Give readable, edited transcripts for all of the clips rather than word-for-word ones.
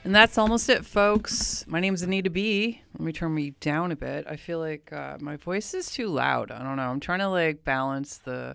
And that's almost it, folks. My name's Anita B. Let me turn me down a bit. I feel like my voice is too loud. I don't know. I'm trying to like balance the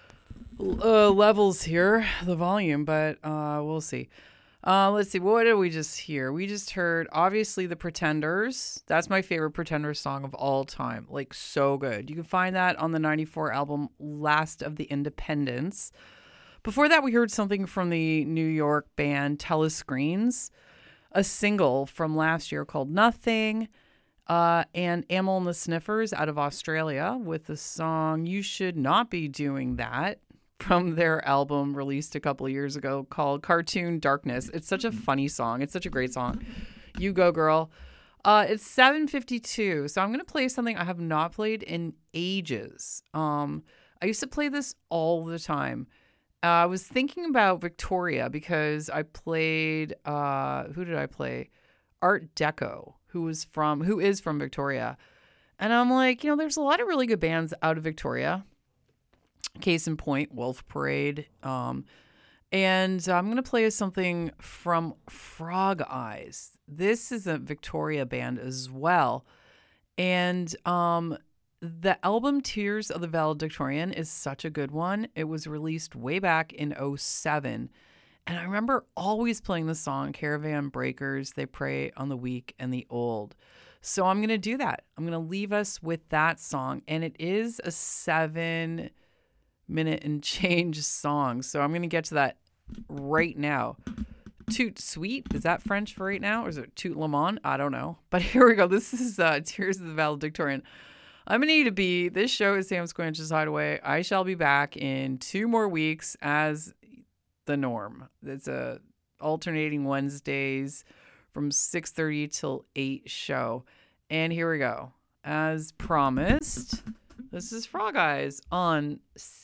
levels here, the volume, but we'll see. Let's see. What did we just hear? We just heard, obviously, The Pretenders. That's my favorite Pretenders song of all time. Like, so good. You can find that on the 94 album Last of the Independents. Before that, we heard something from the New York band Telescreens, a single from last year called Nothing, and Amyl and the Sniffers out of Australia with the song You Should Not Be Doing That from their album released a couple of years ago called Cartoon Darkness. It's such a funny song. It's such a great song. You go, girl. It's 7:52, so I'm going to play something I have not played in ages. I used to play this all the time. I was thinking about Victoria because I played, who did I play? Art Deco, who is from Victoria. And I'm like, there's a lot of really good bands out of Victoria. Case in point, Wolf Parade. And I'm going to play something from Frog Eyes. This is a Victoria band as well. And the album Tears of the Valedictorian is such a good one. It was released way back in 2007. And I remember always playing the song Caravan Breakers, They Prey on the Weak and the Old. So I'm going to do that. I'm going to leave us with that song. And it is a 7-minute and change song. So I'm going to get to that right now. Toot Sweet, is that French for right now? Or is it Toot Le Monde? I don't know. But here we go. This is Tears of the Valedictorian. I'm Anita B. This show is Sam Squanch's Hideaway. I shall be back in 2 more weeks as the norm. It's a alternating Wednesdays from 6:30 till 8 show. And here we go. As promised, this is Frog Eyes on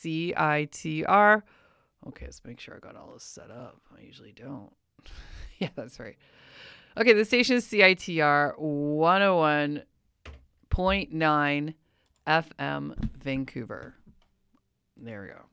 CITR. Okay, let's make sure I got all this set up. I usually don't. Yeah, that's right. Okay, the station is CITR 101.9 FM Vancouver. There we go.